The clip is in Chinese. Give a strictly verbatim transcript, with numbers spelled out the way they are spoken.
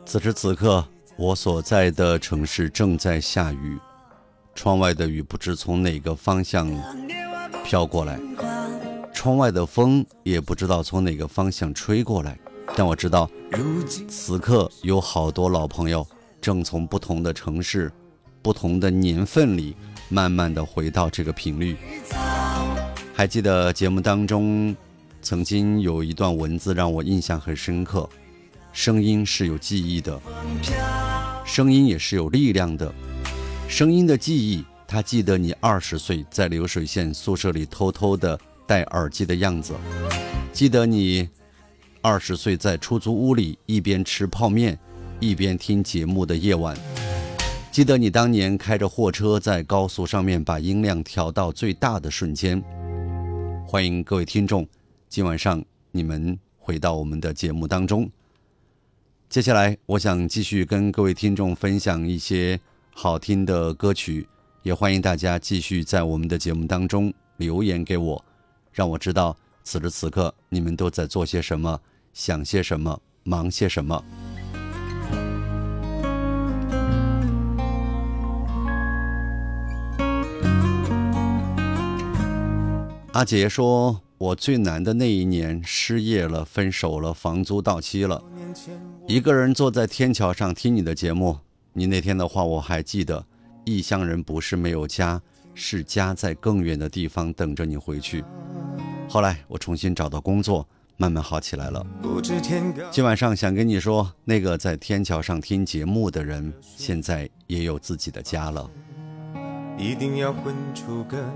此时此刻，我所在的城市正在下雨，窗外的雨不知从哪个方向飘过来，窗外的风也不知道从哪个方向吹过来，但我知道此刻有好多老朋友正从不同的城市、不同的年份里慢慢的回到这个频率。还记得节目当中曾经有一段文字让我印象很深刻，声音是有记忆的，声音也是有力量的。声音的记忆，它记得你二十岁在流水线宿舍里偷偷的戴耳机的样子，记得你二十岁在出租屋里一边吃泡面一边听节目的夜晚，记得你当年开着货车在高速上面把音量调到最大的瞬间。欢迎各位听众，今晚上你们回到我们的节目当中。接下来我想继续跟各位听众分享一些好听的歌曲，也欢迎大家继续在我们的节目当中留言给我，让我知道此时此刻你们都在做些什么，想些什么，忙些什么。阿杰说，我最难的那一年失业了，分手了，房租到期了，一个人坐在天桥上听你的节目。你那天的话我还记得，异乡人不是没有家，是家在更远的地方等着你回去。后来我重新找到工作，慢慢好起来了。今晚上想跟你说，那个在天桥上听节目的人现在也有自己的家了。 一定要混出个